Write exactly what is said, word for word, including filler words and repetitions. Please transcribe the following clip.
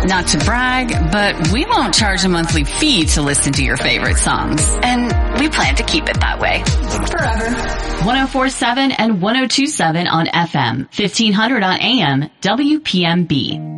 Not to brag, but we won't charge a monthly fee to listen to your favorite songs. And we plan to keep it that way. Forever. one oh four point seven and one oh two point seven on F M, fifteen hundred on A M, W P M B.